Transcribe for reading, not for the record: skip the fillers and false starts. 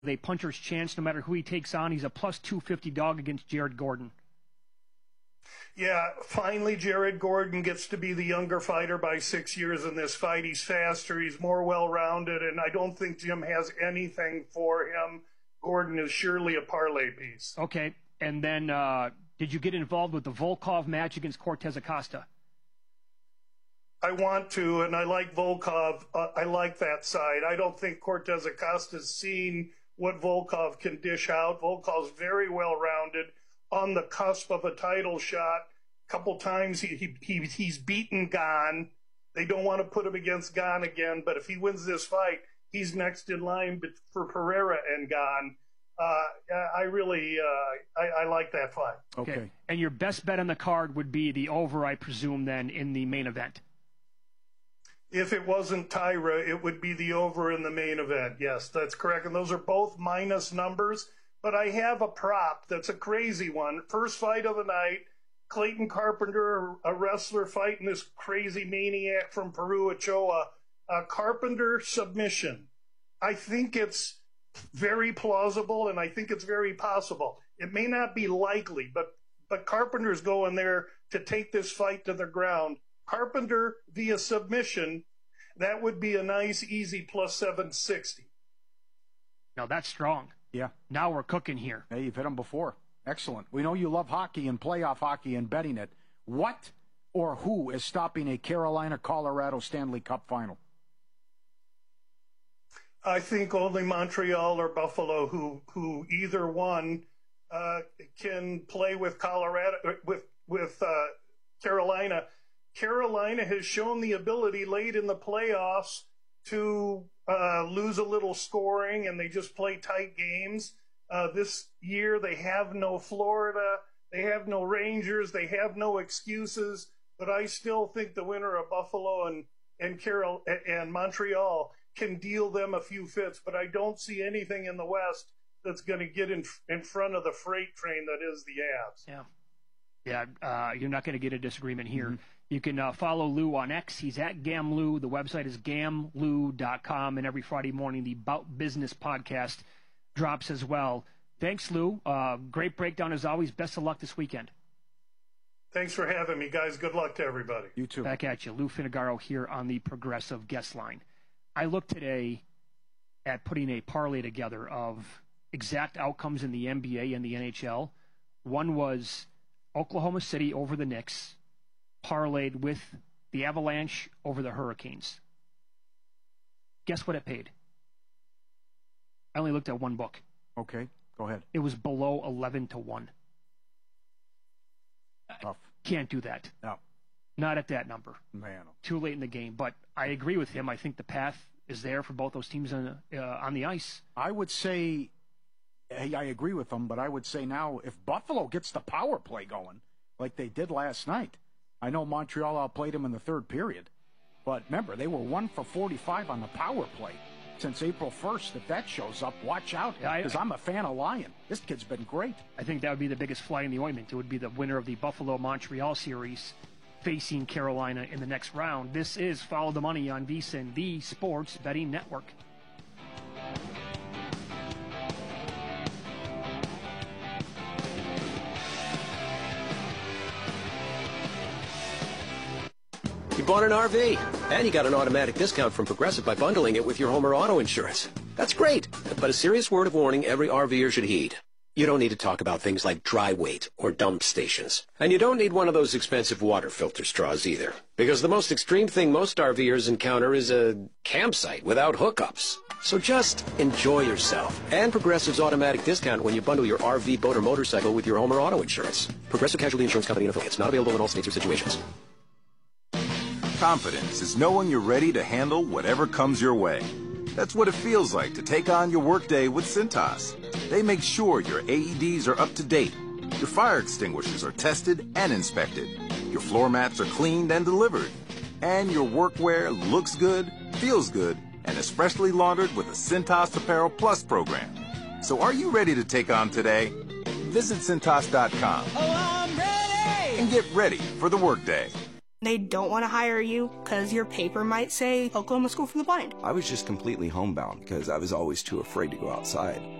a puncher's chance no matter who he takes on. He's a plus 250 dog against Jared Gordon. Yeah, finally Jared Gordon gets to be the younger fighter by 6 years in this fight. He's faster, he's more well-rounded, and I don't think Jim has anything for him. Gordon is surely a parlay piece. Okay, and then did you get involved with the Volkov match against Cortez Acosta? I want to, and I like Volkov. I like that side. I don't think Cortez Acosta's seen what Volkov can dish out. Volkov's very well-rounded, on the cusp of a title shot. A couple times he's beaten Gane. They don't want to put him against Gane again, but if he wins this fight, he's next in line for Pereira and Gane. I really like that fight. Okay. And your best bet on the card would be the over, I presume, then, in the main event. If it wasn't Tyra, it would be the over in the main event. Yes, that's correct. And those are both minus numbers. But I have a prop that's a crazy one. First fight of the night, Clayton Carpenter, a wrestler, fighting this crazy maniac from Peru, Ochoa. Carpenter submission. I think it's very plausible, and I think it's very possible. It may not be likely, but Carpenter's going there to take this fight to the ground. Carpenter via submission, that would be a nice, easy plus 760. Now that's strong. Yeah. Now we're cooking here. Hey, you've hit them before. Excellent. We know you love hockey and playoff hockey and betting it. What or who is stopping a Carolina-Colorado Stanley Cup final? I think only Montreal or Buffalo, who either one can play with Colorado with Carolina. Carolina has shown the ability late in the playoffs to lose a little scoring, and they just play tight games. This year they have no Florida, they have no Rangers, they have no excuses. But I still think the winner of Buffalo and Montreal can deal them a few fits. But I don't see anything in the West that's going to get in front of the freight train that is the Avs. Yeah. Yeah, you're not going to get a disagreement here. Mm-hmm. You can follow Lou on X. He's at GamLou. The website is gamlou.com. And every Friday morning, the Bout Business podcast drops as well. Thanks, Lou. Great breakdown as always. Best of luck this weekend. Thanks for having me, guys. Good luck to everybody. You too. Back at you. Lou Finagaro here on the Progressive Guest Line. I looked today at putting a parlay together of exact outcomes in the NBA and the NHL. One was Oklahoma City over the Knicks, parlayed with the Avalanche over the Hurricanes. Guess what it paid? I only looked at one book. Okay, go ahead. It was below 11-1. Tough. Can't do that. No. Not at that number. Man. Too late in the game. But I agree with him. I think the path is there for both those teams on the ice. I would say, I agree with them, but I would say now if Buffalo gets the power play going like they did last night, I know Montreal outplayed them in the third period, but remember, they were 1 for 45 on the power play since April 1st. If that shows up, watch out, because I'm a fan of Lyon. This kid's been great. I think that would be the biggest fly in the ointment. It would be the winner of the Buffalo-Montreal series facing Carolina in the next round. This is Follow the Money on VSiN, the Sports Betting Network. You bought an RV, and you got an automatic discount from Progressive by bundling it with your home or auto insurance. That's great, but a serious word of warning every RVer should heed. You don't need to talk about things like dry weight or dump stations. And you don't need one of those expensive water filter straws either, because the most extreme thing most RVers encounter is a campsite without hookups. So just enjoy yourself and Progressive's automatic discount when you bundle your RV, boat, or motorcycle with your home or auto insurance. Progressive Casualty Insurance Company and affiliates. Not available in all states or situations. Confidence is knowing you're ready to handle whatever comes your way. That's what it feels like to take on your workday with Cintas. They make sure your AEDs are up to date, your fire extinguishers are tested and inspected, your floor mats are cleaned and delivered, and your workwear looks good, feels good, and is freshly laundered with a Cintas Apparel Plus program. So are you ready to take on today? Visit Cintas.com and get ready for the workday. They don't want to hire you because your paper might say Oklahoma School for the Blind. I was just completely homebound because I was always too afraid to go outside.